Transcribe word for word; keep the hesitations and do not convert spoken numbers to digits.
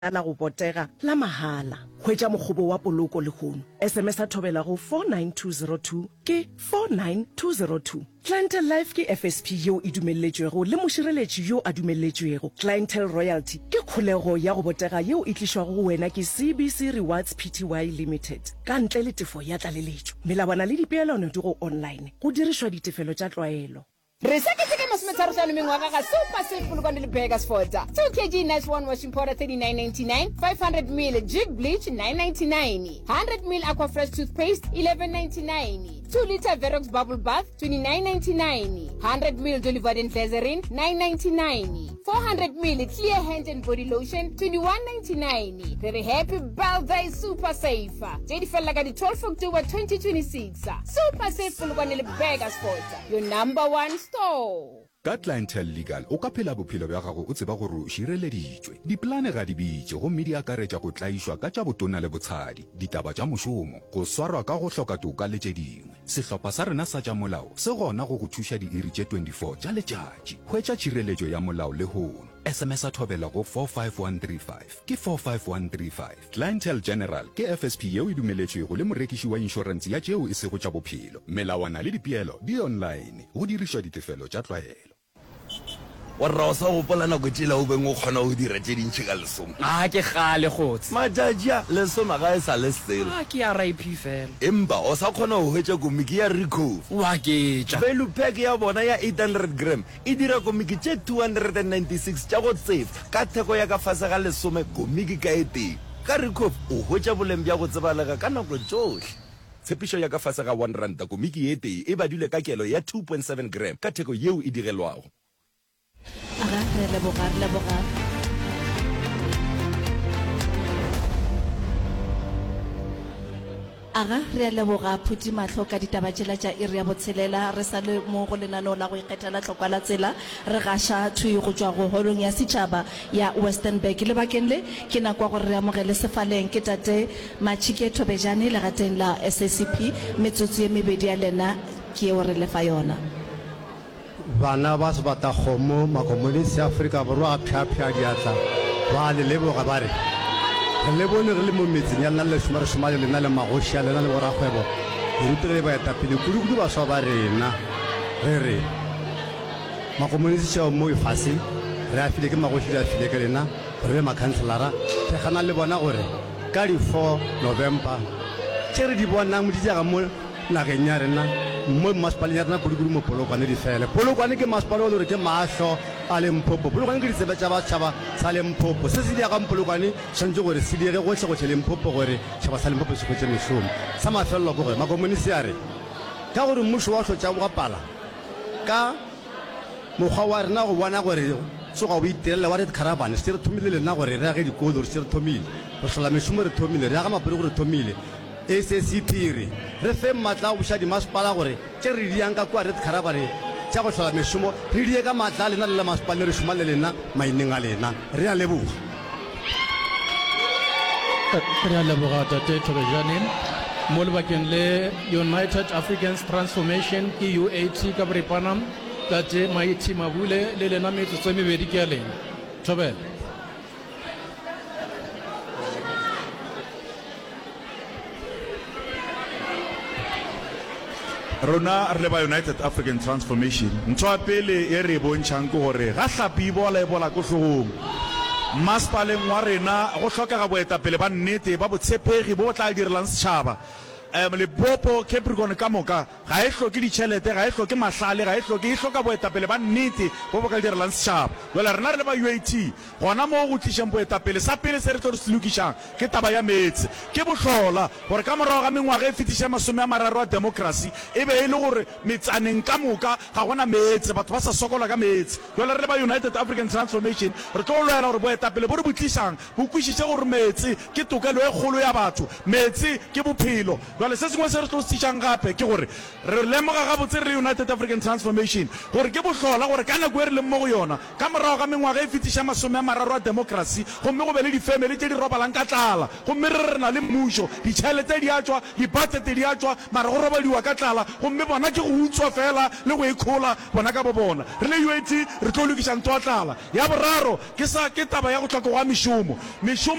la go botega la mahala hwetša mokgobo wa poloko le hono S M S a thobela go four nine two zero two ke four nine two zero two. Clientele Life ke F S P yo e dumelletšwego le mošireletši yo a dumelletšwego. Clientele Royalty ke kgolego ya go botega yeo e tlišwago go wena ke C B C Rewards Pty Limited ka ntle le tefo ya tlaleletšo. Melawana le dipeelano di go online go dirišwa ditefelo tša tlwaelo. Resaketeke masmetaro tlano mengwaga ga super safe polokwane le Burgers Fodder. two kilograms nice one washing powder thirty-nine ninety-nine, five hundred milliliters jig bleach nine ninety-nine, one hundred milliliters aqua fresh toothpaste eleven ninety-nine, two liter Verox bubble bath twenty-nine ninety-nine, one hundred milliliters Oliver and Glycerin nine ninety-nine, four hundred milliliters clear hand and body lotion twenty-one ninety-nine. Very happy birthday super safe. J D fella ka di twelve October twenty twenty-six. Super safe polokwane le Burgers Fodder. Your number one store. Ka Clientele Legal o ka phela bophelo bja gago o tseba gore o šireleditšwe. Diplane ga di bitše gomme di akaretša go tlaišwa ka tša botona le botshadi, ditaba tša mošomo, go swarwa ka go hloka toka le tše dingwe. Sehlopha sa rena sa tša molao se gona go go thuša diiri tše twenty-four tša letšatši. Hwetša tšhireletšo ya molao le hono. S M S a thobela go four five one three five ke four five one three five. Clientele General ke F S P yeo e dumeletšwego le morekiši wa inšorense ya tšeo e sego tša bophelo. Melawana le dipeelo di online go dirišwa ditefelo tša tlwaelo. Wa rosa go pola nako tšela o beng o kgona go dira tše dintši ka lesome. A ke gale gotse. Matšatši lesome ga e sa le selo. A ke ya R I P fela. Empa o sa kgona go hwetša komiki ya Recover. Wa ke tša. Value pack ya bona ya eight hundred gram e dira komiki tše two hundred ninety-six tša go tsefa ka theko ya ka fase ga lesome komiki ka e teng. Ka Recover o hwetša boleng bja go tsebalega ka nako tšohle. Tshepišo ya ka fase ga one rand komiki e teng e badile ka kelo ya two point seven gram ka theko yeo e digelwago. Aga re leboga re leboga Aga re leboga Phuti Mahlo ka ditaba tšela tša iri ya botshelela re sa le mo go lenaneo la go ikgethela tlhokwa la tsela re gaša thui go tšwa go holong ya setšhaba ya Western Burg le bakeng le ke nakwa gore re amogele sefaleng ke tate Matšhike Thobejane le gateng la S A C P metsotso ye mebedi ya lena ke eo re lefa yona. Bana ba se bata kgomo makomonisi Afrika borwa a phya-phya diatla ba le leboga ba re re le bone re le mo metseng ya nna le shumare shumale le nna le magoši a lena le borakgwebo re rutile le baetapele kudu-kudu baswa ba rena re re makomonisi tšeo mo efase re a file ke magoši le a file ke lena re be makhanselara re gana le bona gore ka di four November tše re di bonang mo di jaga mo nageng ya rena mo masepaleng ya rena kudu-kudu mo Polokwane di fele. Polokwane ke masepala o le gore ke mahlo a Limpopo. Polokwane ke ditsebe tša batšhaba sa Limpopo. Se se diagang Polokwane tshwanetse gore se diege gotlhe-gotlhe Limpopo gore tšhaba sa Limpopo se hwetše mešomo. Sa mafelelo ke gore makomonisi a re ka gore mmušo wa hlotša go apala ka mokgwa wa rena go bona gore tsoga o iterele wa red caravan se re thomile lena gore re age dikolo re se re thomile re hlola mešomo re thomile re aga mapele gore thomile S A C P re re fe matla go buša dimasepala gore tše re diang ka kua red caravan tša go hlola mešomo re die ka matla a lena le la masepala re šoma le lena maineng a lena re a leboga re a leboga tate Thobejane mo lebakeng le United Africans Transformation ke U A T ka boripana tate Maiti Mabule le lena metsotso e mebedi ke ya lena Thobela. Rona re le ba United African Transformation ntho ya pele e re bontšhang ke gore ga hlapi bola e bola ko hlogong masepaleng wa rena go hlokega boetapele ba nnete ba botshepegi bo tla direlang setšhaba um Limpopo Capricorn ka moka ga e hloke ditšhelete ga e hloke mahlale ga e hloke e hloka boetapele ba nnete bo bo ka direlang setšhaba jwale rena re le ba U A T gona mo go tlišang boetapele sa pele se re tlo re se lokišang ke taba ya metsi ke bohlola gore ka morago ga mengwaga e fetiša masome a mararo a democracy e be e le gore metsaneng ka moka ga gona metsi batho ba sa sokola ka metsi jwale re le ba United African Transformation re tlo lwela gore boetapele bo re bo tlišang bo kwešiše gore metsi ke tokelo e kgolo ya batho metsi ke bophelo jwale se sengwe se re tlo se tišang gape ke gore re lemoga gabotse re le United African Transformation gore ke bohlola gore ka nako e re leng mo go yona ka morago ga mengwaga e fetiša masome a mararo a democracy gomme go be le difamily tse di robalang ka tlala gomme re re na le mmušo ditšhelete di a tswa dibudgete di a tswa mara go robadiwa ka tlala gomme bona ke go utswa fela le go ikgola bona ka bo bona re le U A T re tlo lokiša ntwa tlala ya boraro ke sa ke taba ya go tlhoka ga mešomo mešomo